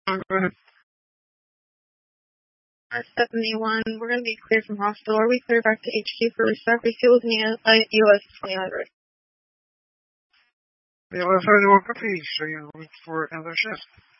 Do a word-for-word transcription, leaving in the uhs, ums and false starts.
Oh, go ahead. Uh, seventy-one, we're going to be cleared from hospital. Are we cleared back to H Q for restart? We feel in the uh, U S twenty hundred. Yeah, let's have the one copy, so you know, look for another shift.